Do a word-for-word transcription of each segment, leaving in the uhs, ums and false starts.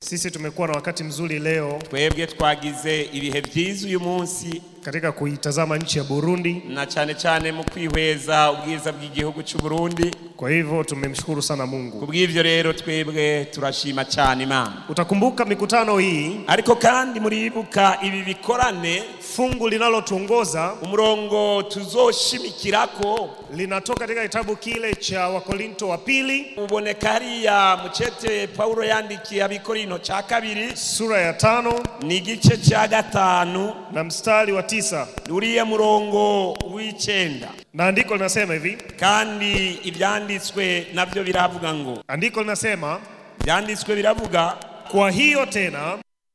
Sisi tumekuwa na wakati mzuri leo. Twebwe twagize ibihe byiza uyu munsi katika kuitazama nchi ya Burundi na cyane cyane mu kwihweza ubwiza bw'igihugu cy'u Burundi. Kwa hivyo tumemshukuru sana Mungu. Kubw'ivyo rero twebwe turashima cyane Imana. Utakumbuka mikutano hii, ariko kandi muribuka ibi bikorane, fungu linalotuongoza, umurongo tuzoshimikirako linatoka katika kitabu kile cha Wakorinto wa pili, uboneka hariya mu cete Paulo yandikiye Abikorino ca kabiri sura ya tano ni igice ca gatanu na mstari wa tisa. uriya murongo w'icenda. Na andiko linasema hivi, kandi ibyanditswe navyo biravuga ngo, andiko linasema, ibyanditswe biravuga, kwa hiyo tena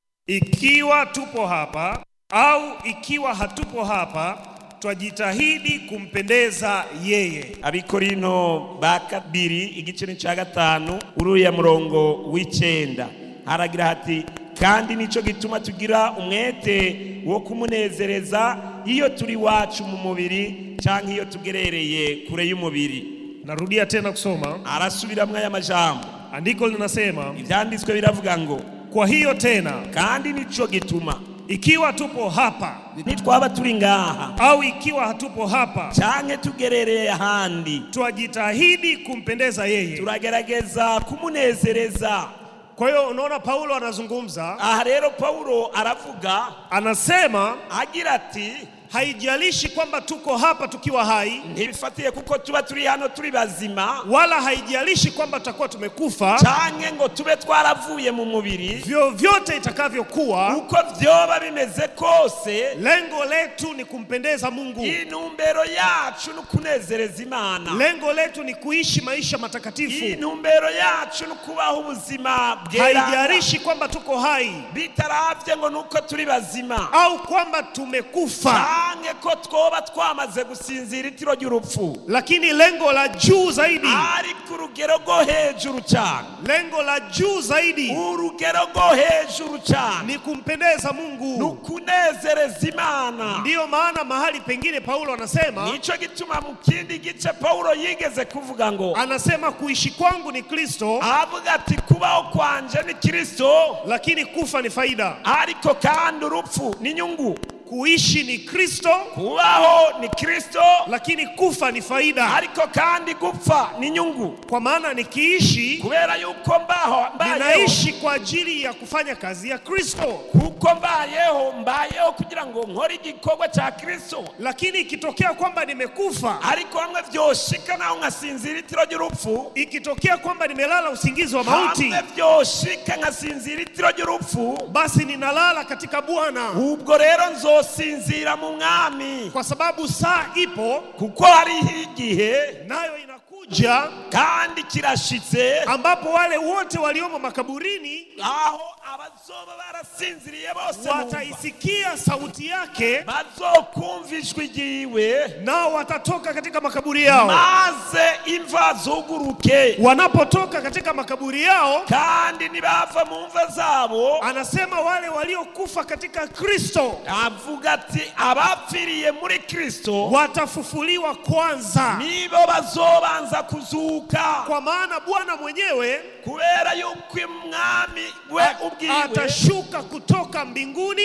ikiwa tupo hapa au ikiwa hatupo hapa twajitahidi kumpendeza yeye. Abikorino ba kabiri igice ca gatanu uriya murongo w'icenda haragira hati, kandi nico gituma tugira umwete wo kumunezereza iyo turi wacu mu mubiri canke iyo tugerereye kure y'umubiri. Narudia tena kusoma, arasubiramwe aya majambo. Andiko linasema, ivyanditswe biravuga ngo, kwa hiyo tena kandi nico gituma ikiwa tupo hapa nitwaba turi ngaha au ikiwa hatupo hapa canke tugerereye handi twajitahidi kumpendeza yeye, turagerageza kumunezereza. Kwa hiyo unaona Paulo anazungumza. Aha rero Paulo aravuga, anasema agira ati, haijalishi kwamba tuko hapa tukiwa hai, ntibifatiye kuko tuba turi hano turi bazima, wala haijalishi kwamba tutakuwa tumekufa canke ngo tube twaravuye mu mubiri. Vyovyote itakavyokuwa, uko vyoba bimeze kose, lengo letu ni kumpendeza Mungu. Inumbero yacu ni kunezereza Imana. Lengo letu ni kuishi maisha matakatifu. Inumbero yacu ni kubaho ubuzima bwera. Haijalishi kwamba tuko hai, bitaravye ngo nuko turi bazima au kwamba tumekufa, ange ko twoba twamaze gusinzira itiro ry'urupfu, lakini lengo la juu zaidi, ari ku rugero rwo hejuru cyane, lengo la juu zaidi, urugero rwo hejuru cyane, ni kumpendeza Mungu, nukunezereza Imana. Ndiyo maana mahali pengine Paulo anasema, nico gituma mu kindi gice Paulo yigeze kuvuga ngo, anasema kuishi kwangu ni Kristo, avuga ati kubaho kwanje ni Kristo, lakini kufa ni faida. Ariko kandi urupfu ni nyungu. Kuishi ni Kristo, kubaho ni Kristo, lakini kufa ni faida. Ariko kandi gupfa ni nyungu. Kwa maana nikiishi, kubera yuko mbaho mbayeho, ninaishi kwa ajili ya kufanya kazi ya Kristo, kuko mbayeho mbayeho kugira ngo nkore igikorwa cha Kristo. Lakini ikitokea kwamba nimekufa, ariko hamwe vyoshika naho ngasinzira itiro ry'urupfu, ikitokea kwamba nimelala usingizi wa mauti, hamwe vyoshika ngasinzira itiro ry'urupfu, basi ninalala katika Bwana. Ubwo rero nzo sinzira mu mwami, kwa sababu saa ipo, kuko hari igihe nayo inakuja kandi kirashitse, ambapo wale wote waliomo makaburini, aho abazoba barasinziriye bose wataisikia sauti yake, bazokumvishwa igiwe, nao watatoka katika makaburi yao, maze imva zuguruke. Wanapotoka katika makaburi yao, kandi nibava mu mva zabo, anasema wale waliokufa katika Kristo, avuga ati abapfiriye muri Kristo watafufuliwa kwanza, nibo bazobanza kuzuka. Kwa maana Bwana mwenyewe, kubera yuko umwami we ubwiwe atashuka kutoka mbinguni,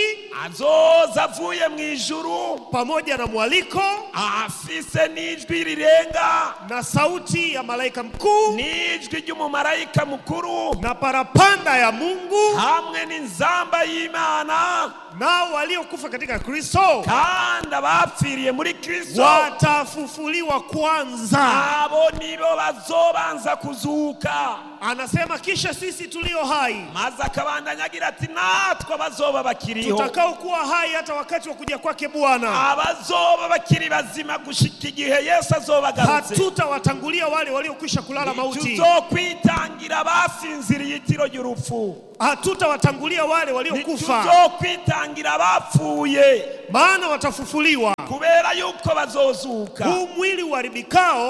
azoza avuye mu ijuru pamoja na mwaliko, afise n'ijwi rirenga, na sauti ya malaika mkuu, n'ijwi ry'umumarayika mukuru, na parapanda ya Mungu, hamwe n'inzamba y'Imana. Nao waliokufa katika Kristo, kandi abapfiriye muri Kristo, watafufuliwa kwanza. Abo nibo bazobanza kuzuka. Anasema kisha sisi tulio hai, maze akabandanya agira ati natwe abazoba bakiriho, tutakao kuwa hai hata wakati wa kuja kwake Bwana, abazoba bakiri bazima gushika igihe Yesu azobagarutse, hatutawatangulia wale waliokwisha kulala mauti, tuzokwitangira basinziriye itiro ry'urupfu, hatutawatangulia wale waliokufa, tuzokwitangira bapfuye, maana watafufuliwa. kubera yuko bazozuka. Huu mwili uharibikao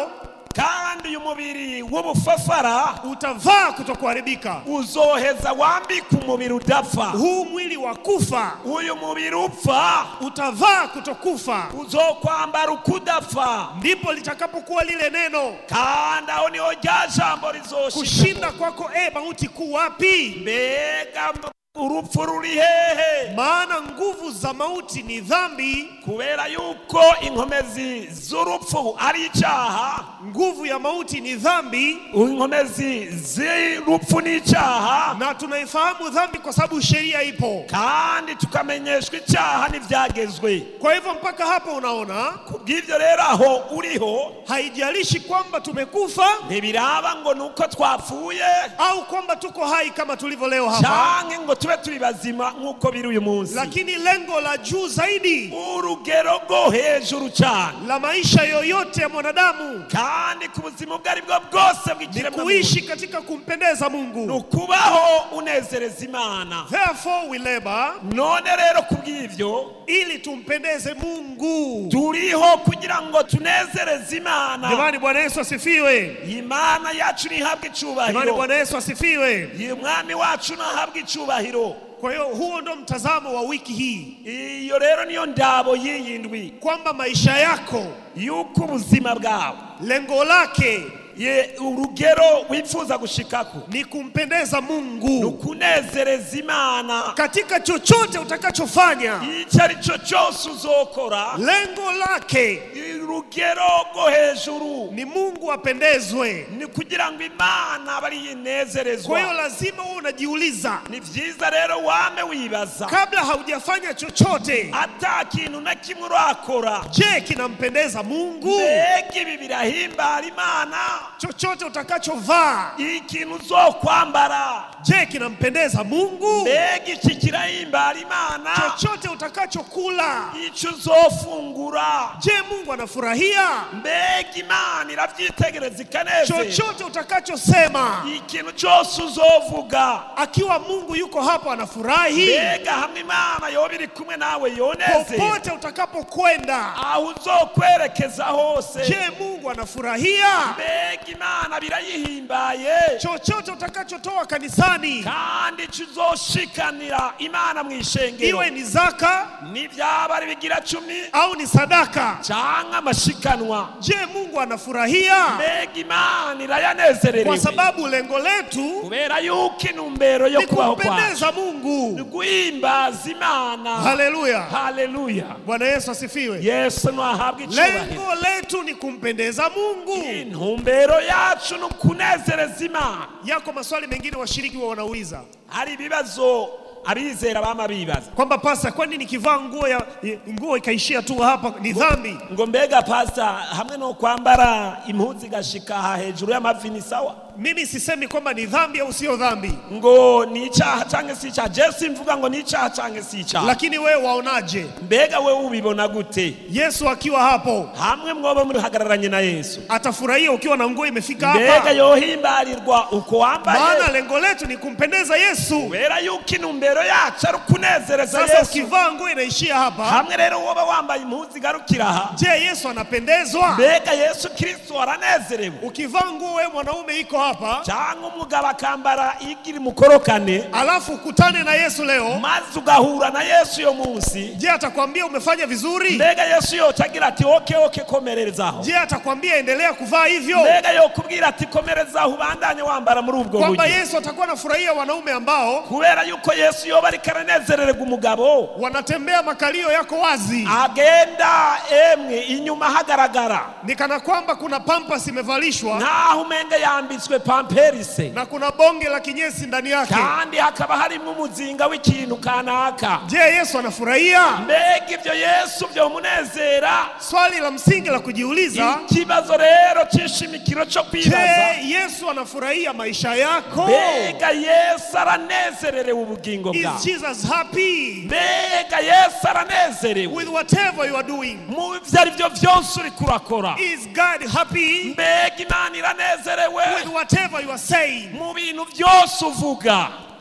kandi uyu mubiri w'ubufafara utavaa kutokuharibika. uzoheza wambika umubiri udapfa. Huu mwili wa kufa, uyu mubiri upfa utavaa kutokufa. uzokwambara ukudapfa. Ndipo litakapokuwa lile neno, kandi aho niho rya jambo rizoshika. kushinda kwako e mauti ku wapi? Mbega urupfu ruri hehe? Maana nguvu za mauti ni dhambi. Kubera yuko inkomezi z'urupfu ari icyaha. Nguvu ya mauti ni dhambi. Inkomezi z'urupfu ni icyaha. Na tunaifahamu dhambi kwa sababu sheria ipo. Kandi tukamenyeshwa icyaha n'ivyagezwe. Kwa hivyo mpaka hapo unaona, kubw'ivyo rero aho uriho, haijalishi kwamba tumekufa, ntibiraba ngo nuko twapfuye au kwamba tuko hai kama tulivyo leo hapa, canke ngo tube turi bazima nkuko biri uyu munsi. Lakini lengo la juu zaidi, urugero rwo hejuru cyane la maisha yoyote ya mwanadamu, kandi ku buzima bwari bwo bwose bw'ikiremwa kuishi katika kumpendeza Mungu, nukubaho unezereza Imana. Therefore we labor, none rero kubw'ivyo, ili tumpendeze Mungu. Turiho kugira ngo tunezereze Imana. Jamani, Bwana Yesu asifiwe. Imana yacu nihabwe icubahiro. Jamani, Bwana Yesu asifiwe. Umwami wacu nahabwe icubahiro. Kwa hiyo huo ndo mtazamo wa wiki hii. Iyo rero niyo ndabo yiyindwi, kwamba maisha yako, yuko ubuzima bwawe lengo lake, ye urugero wifuza gushikako ni kumpendeza Mungu, nukunezereza Imana katika chochote utakachofanya. Icyo ari cyo cyose uzokora, lengo lake, urugero rwo hejuru, ni Mungu apendezwe, ni kugira ngo Imana bari yinezerezwa. Kwa hiyo lazima wewe unajiuliza, ni vyiza rero wame wibaza, kabla haujafanya chochote, hata kintu na kimwe urakora, je, kinampendeza Mungu? Mbega ibi birahimbara Imana? Chochote utakachovaa, ikintu uzokwambara, je, kinampendeza Mungu? Mbega iki kirahimbara Imana? Chochote utakachokula, icyo uzofungura, je, Mungu anafurahia? Mbega Imana iravyitegereza ikanezerwa? Chochote utakachosema, ikintu cyose uzovuga, akiwa Mungu yuko hapo anafurahi? Mbega hamwe Imana yoba iri kumwe nawe yoneze? Popote utakapokwenda, aho uzokwerekeza hose, je, Mungu anafurahia? Mbega Imana birayihimbaye? Chochote utakachotoa kanisani, kandi kizoshikanira Imana mwishengero, iwe ni zaka, ni byaba ari bigira cumi, au ni sadaka, cyangwa amashikanwa, je, Mungu anafurahia? Mbega Imana irayanezererewe? Kwa sababu lengo letu, kubera yuko intumbero yo kubaho kumpendeza Mungu, ni guhimbaza Imana. Haleluya, haleluya. Bwana Yesu asifiwe. Yesu nahabwe icyubahiro. Lengo letu ni kumpendeza Mungu, intumbero yacu ni kunezereza Imana. Yako maswali mengine washiriki wa wanauliza, hari ibibazo abizera bama bibaza, kwamba pasta, kwani nikivaa nguo ya nguo ikaishia tu hapa ni dhambi? Ngo mbega pasta, hamwe no kwambara impuzu igashika hejuru y'amavi ni sawa? Mimi sisemi kwamba ni dhambi au sio dhambi, ngo ni icyaha cyangwa si icyaha. Jesi mvuga ngo ni icyaha cyangwa si icyaha. Lakini wewe waonaje? Mbega wewe ubibona gute? Yesu akiwa hapo, hamwe mwoba muri hagararanye na Yesu, atafurahia ukiwa na nguo imefika hapa? Mbega yohimbarirwa uko wambaye? Maana lengo letu ni kumpendeza Yesu. Kubera yuko intumbero yacu ari kunezereza Yesu. Sasa ukivaa nguo inaishia hapa, hamwe rero woba wambaye impuzu igarukira aha, je, Yesu anapendezwa? Mbega Yesu Kristo aranezerewe? Ukivaa nguo wewe mwanaume iko hapa, cyangwa umugabo akambara igiri mukorokane, alafu ukutane na Yesu leo, maze ugahura na Yesu yo munsi, je, atakwambia umefanya vizuri? Mbega Yesu yo tagira ati okay okay komererezaho? Je, atakwambia endelea kuvaa hivyo? Mbega yo kubwira ati komerezaho ubandanye wambara muri ubwo buryo? Kwamba Yesu atakuwa anafurahia wanaume ambao, kubera yuko Yesu yo bari karanezererwa umugabo wanatembea makalio yako wazi, agenda emwe inyuma hagaragara, nikana kwamba kuna pampas imevalishwa, naho umenge yambitswe pamperise, na kuna bonge la kinyesi ndani yake, kandi hakaba harimo umuzinga w'ikintu kanaka. Je, Yesu anafurahia? Mbega ibyo Yesu byo munezera? Swali la msingi la kujiuliza, ikibazo rero cyishimikiro cyo kwibaza, je, Yesu anafurahia maisha yako? Mbega Yesu aranezererewe ubugingo bwawe? Is Jesus happy? Mbega Yesu aranezerewe with whatever you are doing? mu byari byo byose uri kurakora? Is God happy? Mbega Imana iranezerewe with whatever you are saying? mu bintu byose uvuga?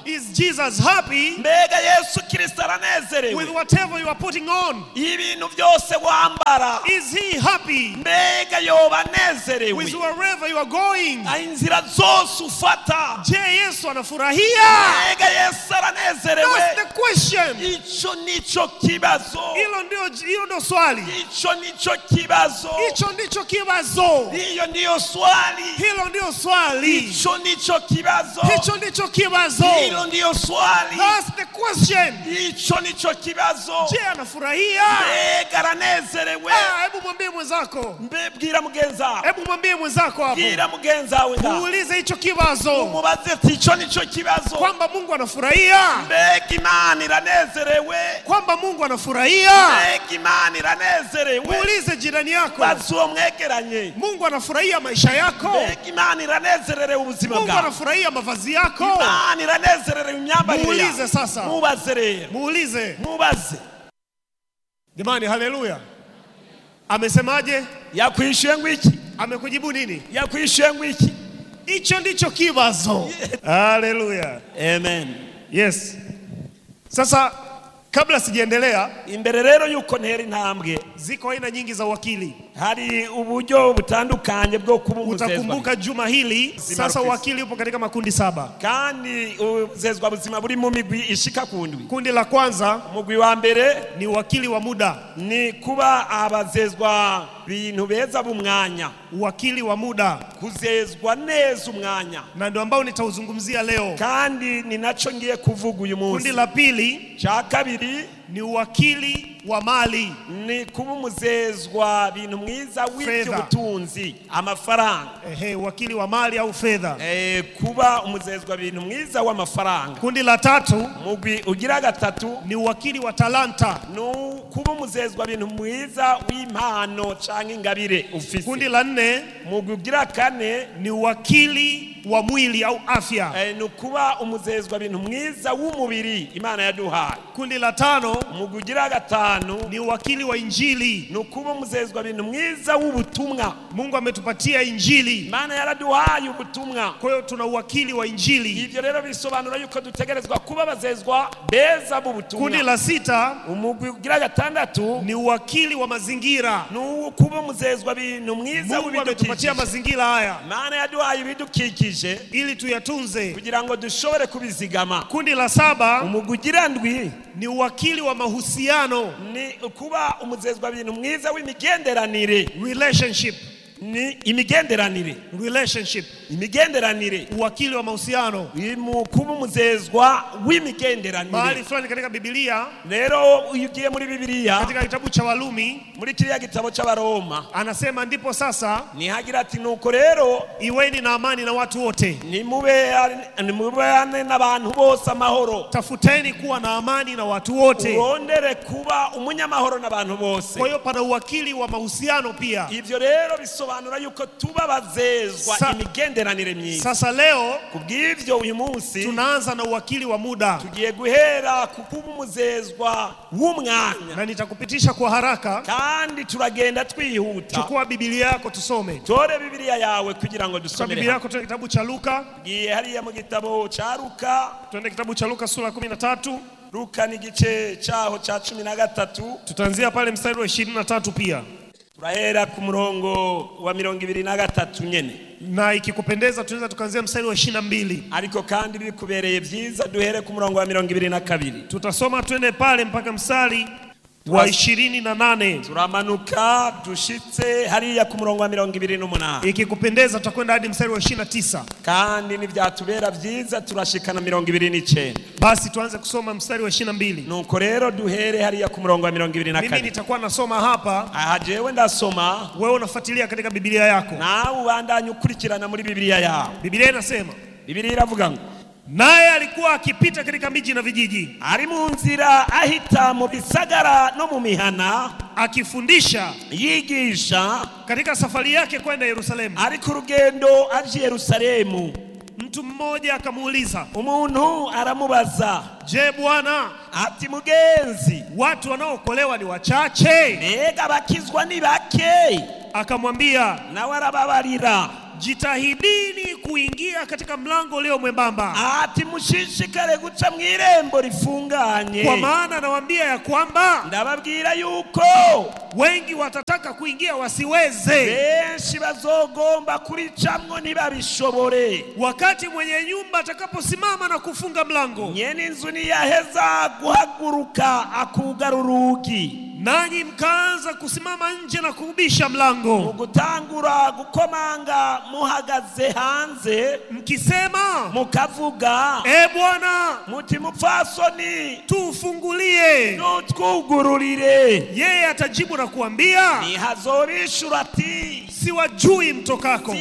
Is Jesus happy mbega Yesu Kristo aranezerewe with whatever you are putting on? ibintu byose wambara? Is he happy mbega yoba anezerewe with wherever you are going? inzira zose ufata? Je, Yesu anafurahia? mbega Yesu aranezerewe? That's the question. Icho nicho kibazo. Hilo ndio hilo ndio swali. Icho nicho kibazo. Hicho ndicho kibazo. Hiyo ndio swali. Hilo ndio swali. Icho nicho kibazo. Hicho ndicho kibazo. Hilo ndio swali. That's the question. Icho nicho kibazo. Je, anafurahia? mbega aranezerewe? Ah, hebu mwambie mwenzako. mbebwira mugenza. Hebu mwambie mwenzako hapo. bwira mugenza we nga. Muulize hicho kibazo. Umubaze ati icho nicho kibazo. Kwamba Mungu anafurahia? mbega Imana iranezerewe? Kwamba Mungu anafurahia? mbega Imana iranezerewe? Muulize jirani yako. bazi uwo mwegeranye. Mungu anafurahia maisha yako? mbega Imana iranezerewe ubuzima Mungu bwawe? anafurahia mavazi yako? Imana iranezerewe imyambarire yawe? Muulize sasa. mubaze rero. Muulize. mubaze. Jamani, haleluya. Amesemaje? yakwishuye ngwiki? Amekujibu nini? yakwishuye ngwiki? Hicho ndicho kibazo. Haleluya. Amen. Yes. Sasa kabla sijaendelea, imbere rero yuko ntera intambwe, ziko aina nyingi za wakili. hari uburyo butandukanye bwo kuba umuzezwa. Utakumbuka juma hili sasa wakili upo katika makundi saba. kandi umuzezwa buzima buri mu migwi ishika kundwi. Kundi la kwanza, umugwi wa mbere ni wakili wa muda. ni kuba abazezwa bintu beza bumwanya. Wakili wa muda, kuzezwa neza umwanya, na ndio ambao nitauzungumzia leo. kandi ni naco ngiye kuvuga uyu munsi. Kundi la pili, cha kabiri, ni wakili wa mali. ni kuba umuzezwa bintu mwiza w'iby'ubutunzi, amafaranga. Ehe, wakili wa mali au fedha. Eh, kuba umuzezwa bintu mwiza w'amafaranga. Kundi la tatu, mugwi ugira gatatu, ni wakili wa talanta. no kuba umuzezwa bintu mwiza w'impano canke ingabire ufise. Kundi la nne, mugwi ugira kane, ni wakili wa mwili au afya. Eh, no kuba umuzezwa bintu mwiza w'umubiri Imana yaduhaye. Kundi la tano, mugwi ugira gatanu, ni wakili wa injili. no kuba umuzezwa bintu mwiza w'ubutumwa. Mungu ametupatia injili, Imana yaraduhaye ubutumwa. kwa hiyo tuna wakili wa injili. Ivyo rero bisobanura yuko dutegerezwa kuba bazezwa beza b'ubutumwa. Kundi la sita, umugwi ugira gatandatu, ni wakili wa mazingira. no kuba umuzezwa bintu mwiza Mungu ametupatia w'ibidukikije. mazingira haya Imana yaduhaye ibidukikije ili tuyatunze. kugira ngo dushobore kubizigama. Kundi la saba, umugwi ugira ndwi, ni wakili wa mahusiano, ni kuba umuzezwa bintu mwiza w'imigenderanire. relationship. ni imigenderanire. Relationship, imigenderanire, wakili wa mahusiano. mu kuba umuzezwa w'imigenderanire. Mahali fulani katika Biblia, rero ugiye muri Bibiliya, katika kitabu cha Warumi, muri kiriya gitabo c'Abaroma, anasema ndipo sasa nihagira ati nuko rero iweni na amani na watu wote. nimube nimubane n'abantu bose amahoro. Tafuteni kuwa na amani na watu wote. urondere kuba umunyamahoro n'abantu bose. Kwa hiyo pana uwakili wa mahusiano pia. Ivyo rero bisobanura yuko tuba bazezwa Sa imigenderanire myiza. Sasa leo kubw'ivyo uyu munsi tunaanza na uwakili wa muda, tugiye guhera ku kuba umuzezwa w'umwanya, na nitakupitisha kwa haraka. kandi turagenda twihuta. Chukua Biblia yako tusome. tore Bibiliya yawe kugira ngo Kwa dusomere. Biblia yako tuende kitabu cha Luka. Tugiye hariya mu gitabo ca Luka. Tuende kitabu cha Luka sura kumi na tatu. Luka ni gice caho ca cumi na gatatu. Tutaanzia pale mstari wa ishirini na tatu pia. Turahera ku murongo wa mirongo ibiri na gatatu nyene. Na ikikupendeza tunaweza tukaanzia mstari wa ishirini na mbili. Ariko kandi bikubereye vyiza duhere ku murongo wa mirongo ibiri na kabiri. Tutasoma twende pale mpaka mstari wa ishirini na nane. Turamanuka dushitse hariya ku murongo wa mirongo ibiri n'umunani. Ikikupendeza tutakwenda hadi mstari wa ishirini na tisa. Kandi nivyatubera vyiza turashikana mirongo ibiri n'icenda. Basi tuanze kusoma mstari wa ishirini na mbili. Nuko rero duhere hariya ku murongo wa mirongo ibiri na Mimi kabiri. nitakuwa nasoma hapa, Aha jewe ndasoma, wewe unafuatilia katika Biblia yako. nawe ubandanye ukurikirana muri Bibiliya yawe. Biblia inasema, Bibiliya iravuga ngo, naye alikuwa akipita katika miji na vijiji, ari mu nzira ahita mu bisagara no mu mihana, akifundisha yigisha katika safari yake kwenda Yerusalemu. ari ku rugendo aje Yerusalemu. Mtu mmoja akamuuliza, Umuntu aramubaza, je, Bwana, ati mugenzi, watu wanaokolewa ni wachache? mbega bakizwa ni bake? Akamwambia, Nawe arababarira, jitahidini kuingia katika mlango ulio mwembamba. Ati mushishikare guca mw'irembo rifunganye. Kwa maana nawaambia ya kwamba ndababwira yuko wengi watataka kuingia wasiweze. Benshi bazogomba kuricamwo ntibabishobore. Wakati mwenye nyumba atakaposimama na kufunga mlango, nyene inzu niyaheza guhaguruka akugarura urugi, nanyi mkaanza kusimama nje na kubisha mlango, mugutangura gukomanga muhagaze hanze, mkisema mukavuga, e Bwana, muti mupfasoni tufungulie, nutwugururire, yeye atajibu na kuambia, nihazobishura ati siwajui mtokako.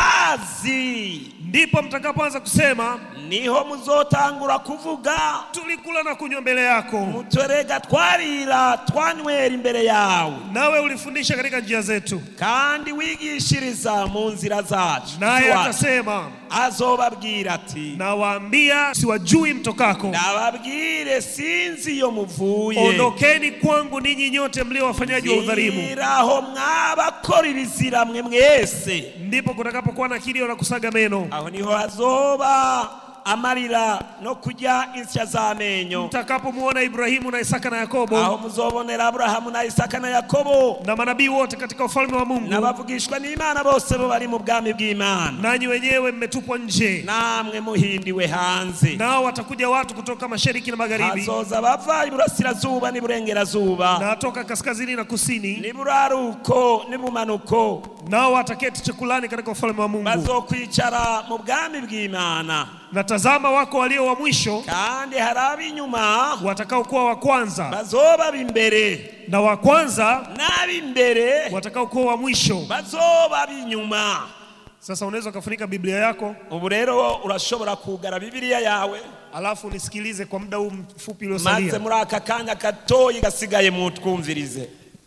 Simbazi. Ndipo mtakapoanza kusema, niho muzotangura kuvuga, tulikula na kunywa mbele yako, mutwerega twarira twanywera imbere yawe, nawe ulifundisha katika njia zetu, kandi wigishiriza mu nzira zacu. Naye atasema, azobabwira ati, nawaambia siwajui mtokako. Ndababwire sinzi iyo muvuye. Ondokeni kwangu ninyi nyote mlio wafanyaji wa udhalimu. Ziraho mwabakora ibizira mwe mwese. Ndipo kutakapokuwa na kilio na kusaga meno. Aho niho hazoba amarira no kujya insya z'amenyo. Mtakapomuona Ibrahimu na Isaka na Yakobo, aho muzobonera Abrahamu na Isaka na Yakobo na manabii wote katika ufalme wa Mungu, n'abavugishwa n'Imana bose bo bari mu bwami bw'Imana. Nanyi wenyewe mmetupwa nje, namwe muhindiwe hanze. Nao watakuja watu kutoka mashariki na magharibi, hazoza bava iburasirazuba n'iburengerazuba, na toka kaskazini na kusini, n'iburaruko n'ibumanuko. Nao wataketi chakulani katika ufalme wa Mungu, bazokwicara mu bwami bw'Imana. Na tazama, wako walio wa mwisho, kandi harabi inyuma watakao kuwa wa kwanza, bazoba bimbere, na wa kwanza nabi imbere watakao kuwa wa mwisho, bazoba binyuma. Sasa unaweza kufunika Biblia yako, ubu rero urashobora kugara Biblia yawe, alafu nisikilize kwa muda huu mfupi uliosalia, maze muri aka kanya gatoyi gasigaye mutwumvirize.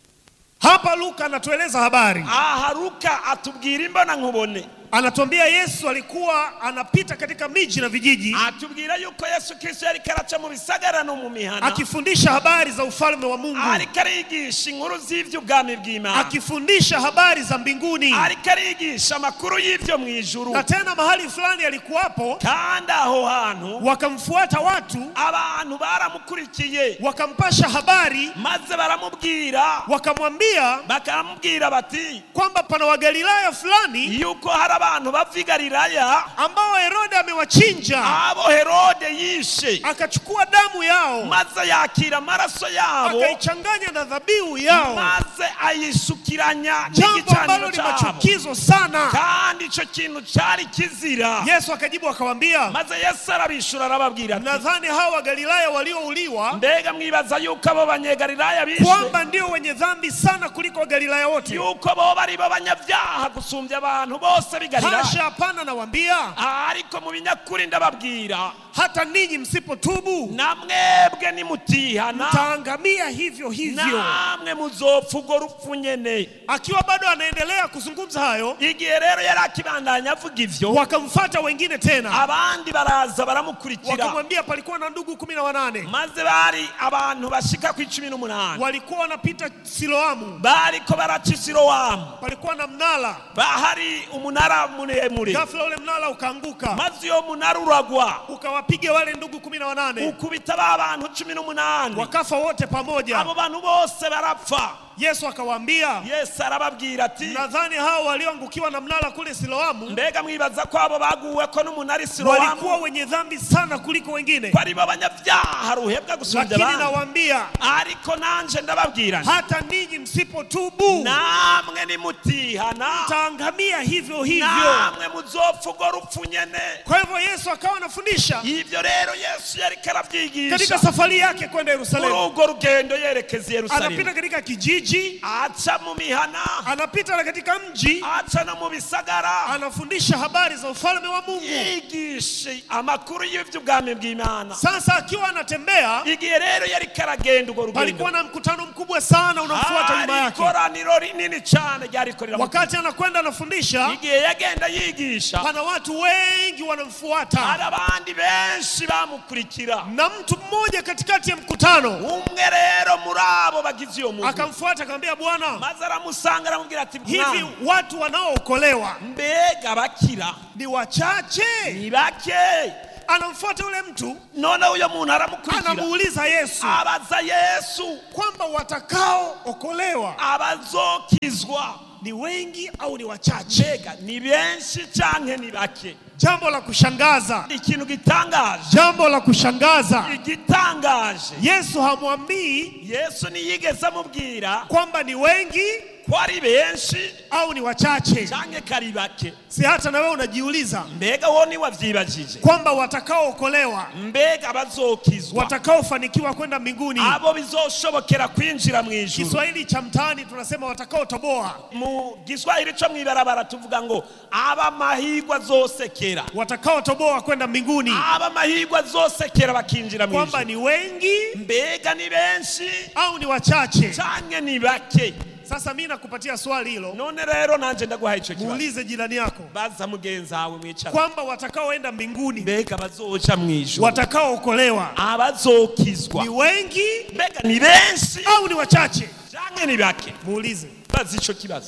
Hapa Luka anatueleza habari. Aha, Luka atubwira imbona nkubone. Anatuambia Yesu alikuwa anapita katika miji na vijiji, atubwira yuko Yesu Kristo yari karaca mu bisagara no mu mihana, akifundisha habari za ufalme wa Mungu, ari karigisha inkuru z'ivyo ubwami bw'Imana, akifundisha habari za mbinguni, ari karigisha makuru y'ivyo mu ijuru. Na tena mahali fulani alikuwapo, kandi aho hantu wakamfuata watu, abantu baramukurikiye, wakampasha habari, maze baramubwira, wakamwambia, bakamubwira bati kwamba pana wa Galilaya fulani yuko hari abantu bava i Galilaya ambao Herode amewachinja, abo Herode yishe, akachukua damu yao, maze yakira amaraso yabo, akaichanganya na dhabihu yao, maze ayisukiranya jambo ambalo ni machukizo sana, kandi ico kintu cyari kizira. Yesu akajibu akamwambia, maze Yesu arabishura arababwira ati, nadhani hao wa Galilaya waliouliwa, mbega mwibaza yuko abo banyegalilaya bishwe, kwamba ndio wenye dhambi sana kuliko wa Galilaya wote, yuko bo bari babanyabyaha gusumbya abantu bose b'i Galilaya? Hasha, hapana, nawaambia, ariko mu binyakuri ndababwira, hata ninyi msipotubu, namwebwe nimutihana, mtaangamia hivyo hivyo, namwe muzopfa urwo rupfu nyene. Akiwa bado anaendelea kuzungumza hayo, igihe rero yari akibandanya avuga ivyo, wakamfuata wengine tena, abandi baraza baramukurikira, wakamwambia palikuwa na ndugu kumi na wanane, maze bari abantu bashika ku icumi n'umunani, walikuwa wanapita Siloamu, bariko baraca Siloamu, palikuwa na mnara, bahari umunara muremure, ghafla ule mnara ukaanguka, maze yo munara uragwa, ukawapiga wale ndugu kumi na wanane, ukubita ba bantu cumi n'umunani, wakafa wote pamoja, abo bantu bose barapfa. Yesu akawaambia, Yesu arababwira ati, nadhani hao walioangukiwa na mnara kule Siloamu, mbega mwibaza ko abo baguwe ko n'umunara Siloamu walikuwa wenye dhambi sana kuliko wengine, bari babanyabyaha ruhebwa gusumbya lakini abandi. nawaambia, ariko nanje ndababwira, hata ninyi msipotubu, namwe nimutihana, mtaangamia hivyo hivyo, namwe muzopfa urwo rupfu nyene. Kwa hivyo Yesu akawa anafundisha, ivyo rero Yesu yari karabyigisha katika safari yake kwenda Yerusalemu. urwo rugendo yerekeza Yerusalemu, Anapita katika kijiji, aca mu mihana, anapita na katika mji, aca no mu bisagara, anafundisha habari za ufalme wa Mungu, yigishe amakuru y'ivyo ubwami bw'Imana. Sasa akiwa anatembea, igihe rero yari karagenda urwo rugendo, palikuwa na mkutano mkubwa sana unafuata nyuma yake, ikoraniro rinini cyane ryari korera. Wakati anakwenda anafundisha, igihe yagenda yigisha, pana watu wengi wanamfuata, hari abandi benshi bamukurikira, na mtu mmoja katikati ya mkutano umwe rero muri abo bagize iyo muntu akamfuata akamfuata akamwambia Bwana, maze aramusanga aramubwira ati hivi watu wanaookolewa mbega bakira ni wachache? ni bake? Anamfuata yule mtu, none uyo muntu aramukurikira, anamuuliza Yesu, abaza Yesu kwamba watakaookolewa abazokizwa ni wengi au ni wachache? mbega ni benshi canke ni bake? Jambo la kushangaza, ikintu gitangaje, jambo la kushangaza, igitangaje, Yesu hamwambii Yesu niyigeze amubwira kwamba ni wengi ko ari benshi au ni wachache. canke kari bake. Si hata na wewe unajiuliza mbega wo ni wavyibajije kwamba watakaookolewa, mbega bazokizwa, watakaofanikiwa kwenda mbinguni, abo bizoshobokera kwinjira mu ijuru? Kiswahili cha mtaani tunasema watakaotoboa, mu Giswahili cyo mwibarabara tuvuga ngo aba mahigwa zosekera, watakaotoboa kwenda mbinguni, aba mahigwa zosekera bakinjira mu kwamba ijuru. ni wengi mbega ni benshi au ni wachache? canke ni bake? Sasa mimi nakupatia swali hilo, none rero nanje ndaguhaye ico kibazo. muulize jirani yako, baza mugenzi wawe mwicara, kwamba watakaoenda mbinguni, mbega bazoca mu ijuru, watakaookolewa abazokizwa ni wengi mbega ni benshi au ni wachache? canke ni bake? Muulize. baza ico kibazo.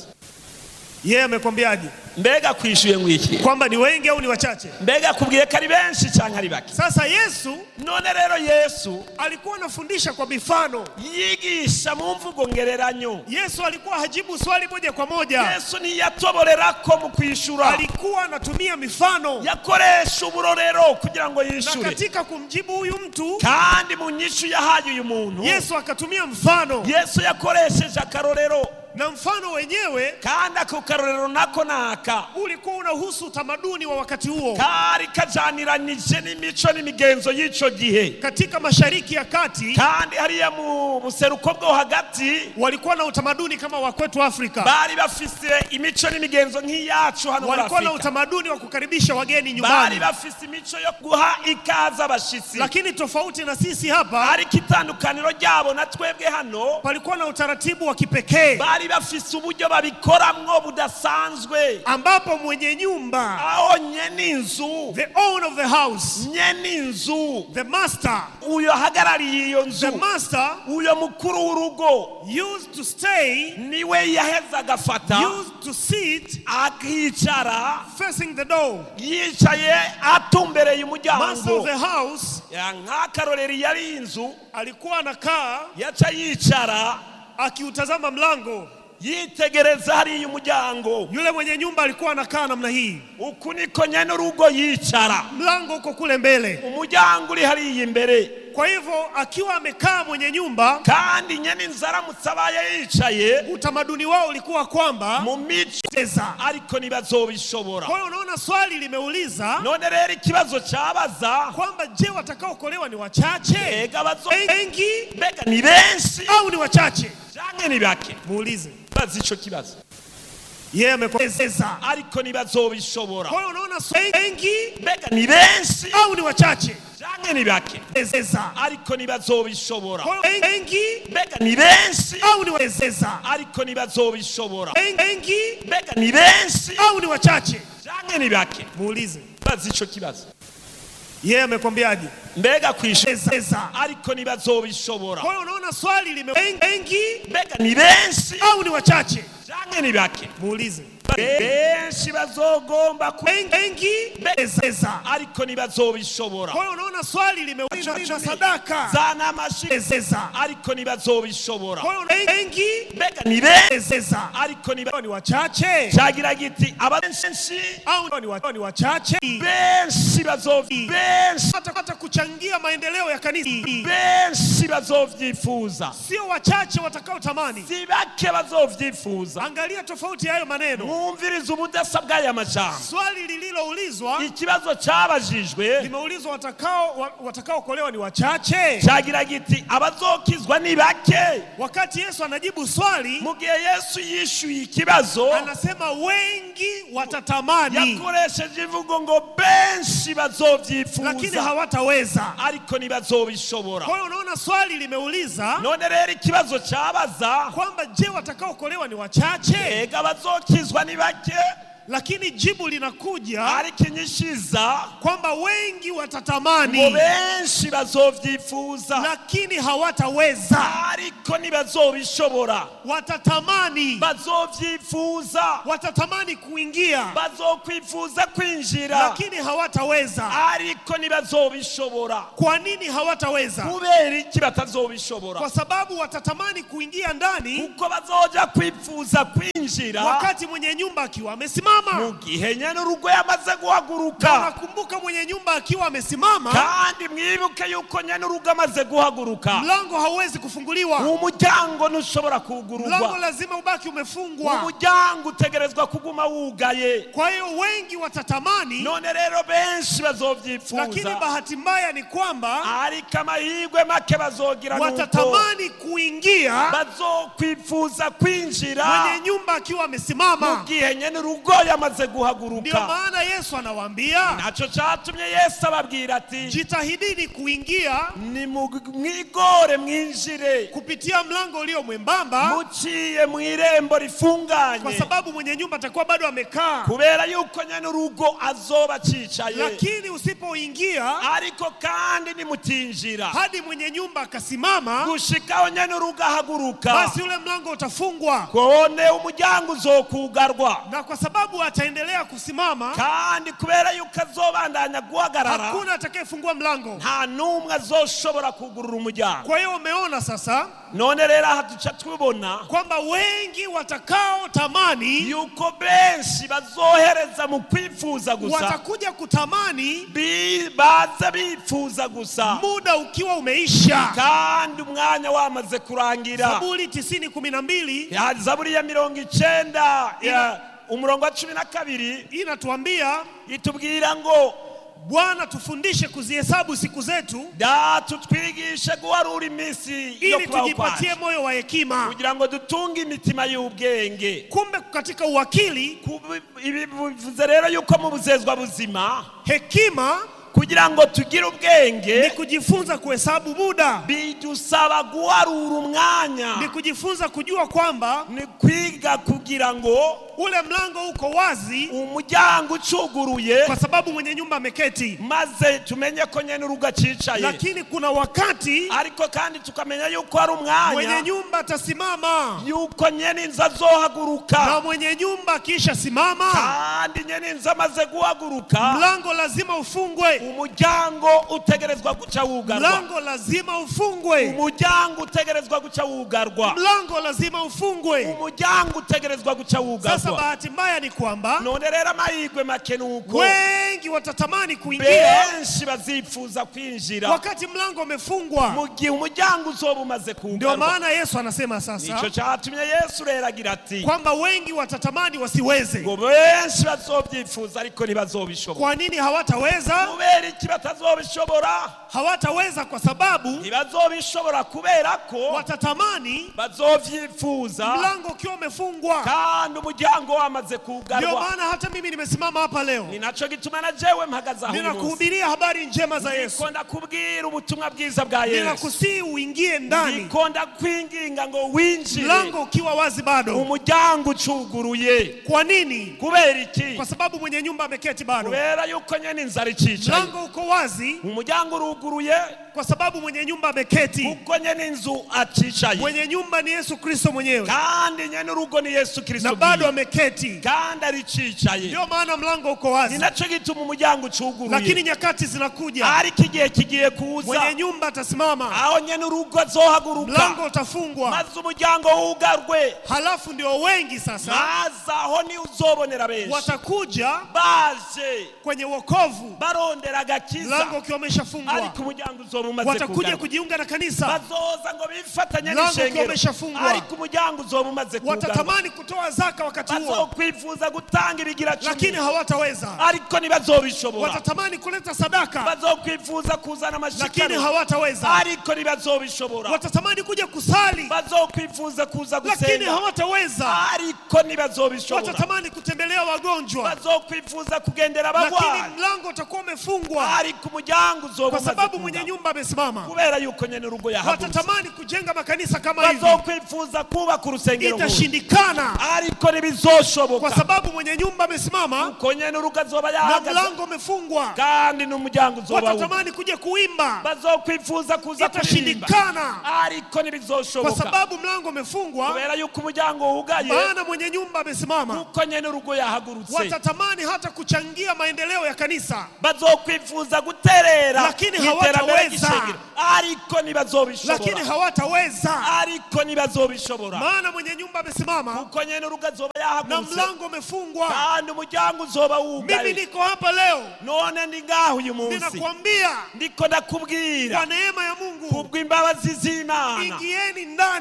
Yeye amekwambiaje? mbega kwishuye ngwiki, Kwamba ni wengi au ni wachache? mbega kubwiye ko ari benshi canke ari bake? Sasa Yesu none rero Yesu alikuwa anafundisha kwa mifano. yigisha mu mvugo ngereranyo. Yesu alikuwa hajibu swali moja kwa moja. Yesu niyatoborerako mu kwishura, Alikuwa anatumia mifano, yakoresha uburorero kugira ngo na yishure. katika kumjibu huyu mtu, kandi mu nyishu yahaye uyu muntu Yesu akatumia mfano, Yesu yakoresheje akarorero, na mfano wenyewe kandi ako karorero nako naka ulikuwa unahusu utamaduni wa wakati huo kari kajaniranije n'imico n'imigenzo y'ico gihe. katika Mashariki ya Kati. kandi hariya mu buseruko bwo hagati Walikuwa na utamaduni kama wa kwetu Afrika, bari bafise imico n'imigenzo nk'iyacu hano muri walikuwa na Afrika. utamaduni wa kukaribisha wageni bari nyumbani, bafise imico yo guha ikaza abashitsi. lakini tofauti na sisi hapa, ariko itandukaniro ryabo na twebwe hano, palikuwa na utaratibu wa kipekee bari bafise uburyo babikoramwo budasanzwe, ambapo mwenye nyumba, aho nyene inzu, the owner of the house, nyene inzu, the master, uyo hagarariye iyo the nzu, master uyo mukuru w'urugo, used to stay, niwe yaheza agafata used to sit akicara facing the door. yicaye atumbereye Master of umuryango. the house Ya nk'akarorero yari inzu, alikuwa anakaa yaca yicara akiutazama mlango. yitegereza hariya umuryango. Yule mwenye nyumba alikuwa anakaa namna hii, uku niko nyene urugo yicara, mlango uko kule mbele. umuryango uri hariya imbere. Kwa hivyo akiwa amekaa mwenye nyumba, kandi nyene inzu aramutse abaye yicaye, utamaduni wao ulikuwa kwamba mu mico cheza. ariko ntibazobishobora. Kwa hiyo unaona swali limeuliza none rero ikibazo cabaza kwamba je, watakaokolewa ni wachache, mbega bazo wengi mbega ni benshi au ni wachache? canke ni bake? Muulize. bazi ico kibazo. Yeye amekweza, ariko ntibazobishobora. kwa hiyo unaona swali, wengi mbega ni benshi au ni wachache? canke ni bake? Ezeza. ariko ntibazobishobora. Kwa hiyo wengi mbega ni benshi au ni wezeza? ariko ntibazobishobora. Wengi mbega ni benshi au ni wachache? canke ni bake? Muulize. bazi ico kibazo. Yeye amekwambiaje? mbega kwishura Ezeza. ariko ntibazobishobora. Kwa hiyo unaona swali lime, wengi mbega ni benshi au ni wachache? canke ni bake? Muulize. benshi bazogomba ku Wengi ezeza. ariko ntibazobishobora. Kwa hiyo unaona swali limeuliza sadaka zana amashi ezeza. ariko ntibazobishobora. Kwa hiyo wengi mbega ni benshi ezeza. ariko Hao ni wachache cyagira giti abenshi au ni wa- ni wachache? benshi bazovyi benshi Hata hata kuchangia maendeleo ya kanisa, benshi bazovyifuza, sio wachache watakao tamani. si bake bazovyifuza. Angalia tofauti ya hayo maneno. mwumviriza ubudasa bw'aya majambo. Swali lililoulizwa ikibazo cyabajijwe limeulizwa watakao wa- watakaokolewa ni wachache, cyagira giti abazokizwa ni bake. wakati Yesu anajibu swali mu gihe Yesu yishuye ikibazo, anasema wengi watatamani yakoresheje imvugo ngo benshi lakini bazovyifuza hawataweza. ariko ntibazobishobora. Kwa hiyo unaona swali limeuliza none rero ikibazo cyabaza kwamba je, watakaokolewa ni wachache, ega bazokizwa ni bake Lakini jibu linakuja ariko inyishiza kwamba wengi ngo watatamani benshi bazovyifuza lakini hawataweza. ariko ntibazobishobora. Watatamani, Bazovyifuza, watatamani kuingia bazokwifuza kwinjira, lakini hawataweza. ariko ntibazobishobora. Kwa nini hawataweza? Kubera iki batazobishobora? Kwa sababu watatamani kuingia ndani Kuko bazoja kwifuza kwinjira wakati mwenye nyumba akiwa amesimama. mu gihe nyene urugo yamaze Na guhaguruka. nakumbuka mwenye nyumba akiwa amesimama, Kandi mwibuke yuko nyene urugo amaze guhaguruka, mlango hauwezi kufunguliwa. umuryango ntushobora Mlango kugururwa. lazima ubaki umefungwa. Umuryango utegerezwa kuguma wugaye. Kwa hiyo wengi watatamani, None rero benshi lakini bazovyifuza, bahati mbaya ni kwamba ariko amahirwe make bazogira nuko watatamani kuingia bazokwifuza kwinjira mwenye nyumba akiwa mu amesimama. gihe nyene urugo yamaze Ndio guhaguruka. maana Yesu anawaambia, Naco catumye Yesu ababwira ati jitahidini kuingia ni mwigore mwinjire kupitia mlango ulio mwembamba, muciye mw'irembo kwa rifunganye, sababu mwenye nyumba atakuwa bado amekaa. kubera yuko nyene urugo azoba acicaye. Lakini usipoingia Ariko kandi nimutinjira hadi mwenye nyumba akasimama, gushikaho nyene urugo ahaguruka, basi ule mlango utafungwa. kone umuryango uzokugarwa. Na kwa sababu ataendelea kusimama, Kandi kubera yuko azobandanya guhagarara, hakuna atakayefungua mlango. nta numwe azoshobora kugurura umuryango. Kwa hiyo umeona sasa None rero aha duca tubona kwamba wengi watakao tamani yuko benshi bazohereza mu kwifuza gusa, watakuja kutamani Bi- baza bifuza gusa, muda ukiwa umeisha. kandi umwanya wamaze kurangira. Zaburi tisini kumi na mbili Ya Zaburi ya mirongo icenda ya umurongo wa cumi na kabiri inatuambia, itubwira ngo Bwana tufundishe kuzihesabu siku zetu data twigishe guharura iminsi yo ili kubaho tujipatie kwacu, moyo wa hekima. kugira ngo dutunge imitima y'ubwenge. Kumbe katika uwakili, Kubi- ibi bivuze rero yuko mu buzezwa buzima, hekima kugira ngo tugire ni ubwenge, kujifunza kuhesabu muda, bidusaba guharura umwanya, ni kujifunza kujua kwamba ni kwiga kugira ngo ule mlango uko wazi umuryango ucuguruye, kwa sababu mwenye nyumba ameketi. maze tumenye ko nyene urugo acicaye. Lakini kuna wakati Ariko kandi tukamenya yuko hari mwenye umwanya nyumba atasimama, yuko nyene inzu azohaguruka, na mwenye nyumba akisha simama, kandi nyene inzu amaze guhaguruka, mlango lazima ufungwe. umuryango utegerezwa guca wugarwa. Mlango lazima ufungwe. Umuryango utegerezwa guca wugarwa. Mlango lazima ufungwe. Umuryango utegerezwa guca wugarwa. Sasa bahati mbaya ni kwamba None rero amahirwe make nuko wengi watatamani kuingia benshi bazifuza kwinjira wakati mlango umefungwa. mu gihe umuryango uzoba umaze Ndio kugarwa. maana Yesu anasema Nico sasa catumye Yesu rero agira ati kwamba wengi watatamani wasiweze. ngo benshi bazovyifuza ariko ntibazobishobora. Kwa nini hawataweza? Kubera iki batazobishobora? Hawataweza kwa sababu Ntibazobishobora kubera ko watatamani bazovyifuza mlango ukiwa umefungwa. kandi umuryango wamaze Ndio kugarwa. maana hata mimi nimesimama hapa leo Ni naco gituma na jewe mpagaze aho uyu munsi. ninakuhubiria habari njema za Yesu. Niko ndakubwira ubutumwa bwiza bwa Yesu. Ninakusihi uingie ndani, Niko ndakwinginga ngo winjire mlango ukiwa wazi bado. umuryango ucuguruye. Kwa nini? Kubera iki? Kwa sababu mwenye nyumba ameketi bado. Kubera yuko nyene inzara icicaye. Mlango uko wazi Umuryango uruguruye kwa sababu mwenye nyumba ameketi. kuko nyene inzu acicaye. Mwenye nyumba ni Yesu Kristo mwenyewe, Kandi nyene urugo ni Yesu Kristo na bado bwiwe. ameketi. Kandi aricicaye. Ndio maana mlango uko Ni wazi, naco gituma umuryango ucuguruye. lakini nyakati zinakuja, Ariko igihe kigiye kuza mwenye nyumba atasimama, aho nyene urugo azohaguruka, mlango utafungwa, maze umuryango wugarwe, halafu ndio wengi sasa maze aho ni uzobonera benshi watakuja baje kwenye wokovu, barondera agakiza, mlango ukiwa umeshafungwa. ariko umuryango uzoba umaze Watakuja kugarwa. kujiunga na kanisa, Bazoza ngo bifatanye mlango ukiwa n'ishengero, umeshafungwa. ariko umuryango uzoba umaze kugarwa. Watatamani kutoa zaka wakati huo, Bazokwifuza gutanga ibigira lakini cumi, hawataweza. ariko ntibazobishobora. Watatamani kuleta sadaka, Bazokwifuza kuzana lakini amashikano, hawataweza. ariko ntibazobishobora. Watatamani kuja kusali, Bazokwifuza kuza lakini gusenga, hawataweza. ariko ntibazobishobora. Watatamani kutembelea wagonjwa, Bazokwifuza kugendera lakini abagwayi, mlango utakuwa umefungwa. umefungwa. ariko umuryango uzoba Kwa umaze sababu mwenye kugama. nyumba amesimama. kubera yuko nyene urugo yahagurutse. Watatamani kujenga makanisa kama hivi. bazokwifuza kubaka urusengero nk'uru. Itashindikana. ariko ntibizoshoboka. Kwa sababu mwenye nyumba amesimama uko nyene urugo azoba na yahagaze. mlango umefungwa. kandi n'umuryango uzoba wugaye. Watatamani kuja kuimba. bazokwifuza kuza kuririmba. Itashindikana. ariko ntibizoshoboka. Kwa sababu mlango umefungwa. kubera yuko umuryango wugaye. Maana mwenye nyumba amesimama. uko nyene urugo yahagurutse. Watatamani hata kuchangia maendeleo ya kanisa. bazokwifuza guterera. Lakini mw'iterambere hawataweza. ry'ishengero. ariko ntibazobishobora. Lakini hawataweza. ariko ntibazobishobora. Maana mwenye nyumba amesimama uko nyene urugo azoba na yahagurutse. mlango umefungwa. kandi umuryango uzoba Mimi wugaye. niko hapa leo. none ndi ngaho uyu munsi. Ninakwambia ndiko ndakubwira. kwa neema ya Mungu kubw'imbabazi z'Imana. ingieni ndani